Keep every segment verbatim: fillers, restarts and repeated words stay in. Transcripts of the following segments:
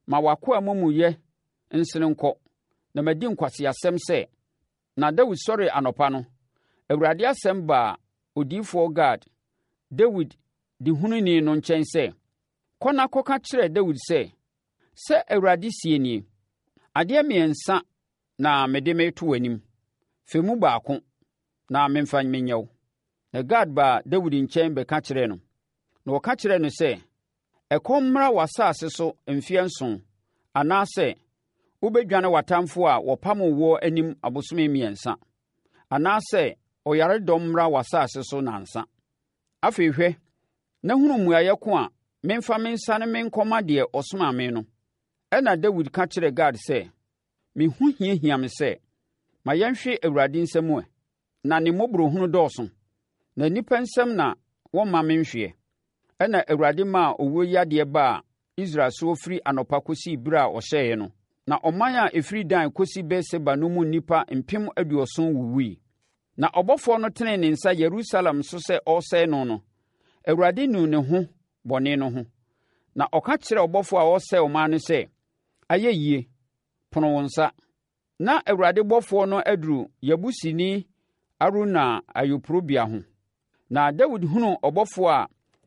ma wako amumuyɛ nsene nkɔ na madi nkwasiasɛm sɛ, na Dawid sɔre anɔpa no, Awurade asɛm baa odiyifoɔ Gad, Dawid de hununi no nkyɛn sɛ, “Kɔ na kɔka kyerɛ Dawid sɛ, sɛ Awurade sie nie, adeɛ mmiɛnsa na mede meto w'anim. Fa mu baako na memfa menyɛ wo.” Na Gad baa Dawid nkyɛn bɛka kyerɛɛ no. Na wɔka kyerɛɛ no sɛ, “Ɛkɔm mmra w'asase so mfeɛ nson, anaasɛ wobɛdwane w'atamfoɔ a wɔpam wo anim abosome mmiɛnsa, anaasɛ ɔyaredɔm mmra w'asase so nnansa. Afei hwɛ, na hunu mmuaeɛ ko a memfa me nsa ne me nkɔma deɛ ɔsomaa me no.” Ɛnna Dawid ka kyerɛɛ Gad sɛ, “Me ho hiahia me sɛ, ma yɛnhwe Awurade nsɛm ɛ, na ne mmɔborɔhunu dɔɔso, na nnipa nsɛm na wɔmma me nhweɛ.” Ɛnna Awurade maa owuo yi adeɛ baa Israel so firi anɔpa kɔsii berɛ a ɔhyɛeɛ no. Na ɔman a ɛfiri Dan kɔsi Beer-Seba no mu nnipa mpem aduɔson wuwuiɛ. Na ɔbɔfoɔ no tenee ne nsa Yerusalem so sɛ ɔresɛe no no, Awurade nuu ne ho bɔne no ho. Na ɔka kyerɛɛ ɔbɔfoɔ a ɔresɛe ɔman no sɛ, “Ayɛ yie, pono wo nsa.” Na Awurade ɔbɔfoɔ no aduru Yebusini Arauna ayuporobea ho. Na Dawid hunuu ɔbɔfoɔ a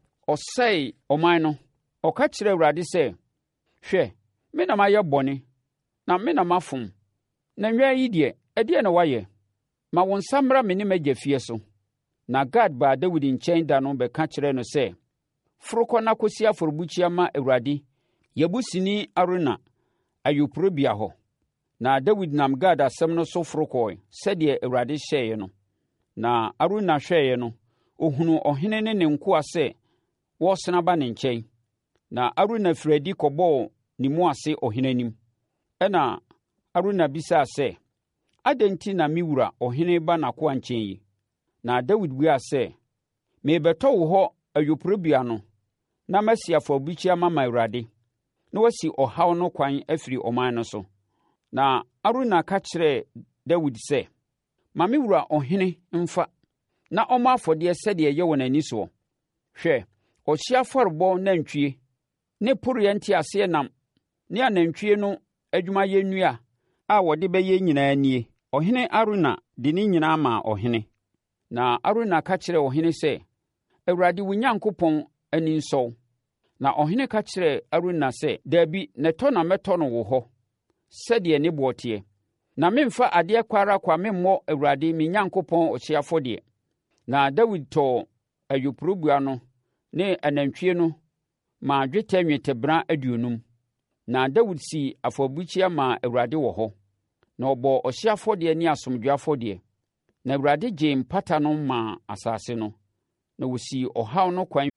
ɔsɛe ɔman no, ɔka kyerɛɛ Awurade sɛ, “Hwɛ, me na mayɛ bɔne, na me na mafom. Na nnwan yi deɛ, ɛdeɛn na wayɛ? Ma wo nsa mmra me ne m'agya fie so.” Na Gad baa Dawid nkyɛn da no bɛka kyerɛɛ no sɛ, “Foro kɔ na kɔsi afɔrebukyia ma Awurade Yebusini Arauna ayuporobea hɔ.” Na Dawid nam Gad asɛm no so foro kɔe sɛdeɛ Awurade hyɛeɛ no. Na Arauna hwɛeɛ no, ɔhunuu ɔhene ne ne nkoa sɛ wɔresene aba ne nkyɛn. Na Arauna firi adi kɔbɔɔ ne mu ase ɔhene anim. Ɛnna Arauna bisaa sɛ, “Adɛn nti na me wura ɔhene ba n'akoa nkyɛn yi?” Na Dawid buaa sɛ, “Merebɛtɔ wo hɔ ayuporobea no, na masi afɔrebukyia ma Awurade, na wasi ɔhaw no kwan afiri ɔman no so.” Na Arauna ka kyerɛɛ Dawid sɛ, “Ma me wura ɔhene mfa, na ɔmmɔ afɔdeɛ sɛdeɛ ɛyɛ wɔ n'ani soɔ. Hwɛ, ɔhyeɛ afɔrebɔ nantwie ne poroeɛ nteaseɛnam ne anantwie no adwumayɛ nnua a wɔde bɛyɛ nyinaa nie.” Ɔhene Arauna de ne nyinaa maa ɔhene. Na Arauna ka kyerɛɛ ɔhene sɛ, “ Awurade wo Onyankopɔn ani nsɔ wo.” Na ɔhene ka kyerɛɛ Arauna sɛ, “Dabi, nɛtɔ na mɛtɔ no wo hɔ, sɛdeɛ ne boɔ teɛ. Na memfa adeɛ kwara kwa memmɔ Awurade me Onyankopɔn ɔhyeɛ afɔdeɛ.” Na Dawid tɔɔ ayuporobea no ne anantwie no maa dwetɛ nnwetɛbena aduonum. Na Dawid sii afɔrebukyia maa Awurade wɔ hɔ, na ɔbɔɔ ɔhyeɛ afɔdeɛ ne asomdwoeɛ afɔdeɛ. Na Awurade gyee mpata no maa asase no, na wɔsii ɔhaw no kwan